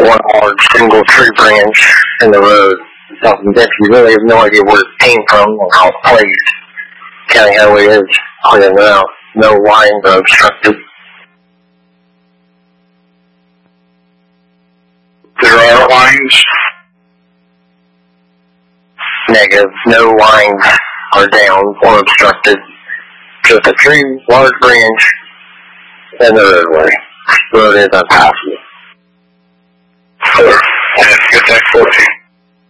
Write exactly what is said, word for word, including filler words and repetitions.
one large single tree branch in the road. Something that you really have no idea where it came from or how it's placed. County highway is clear now. No lines are obstructed. There are lines? Negative. No lines are down or obstructed. Just a tree, large branch, and the roadway. The road is unpassable. Sure. And get that fourteen.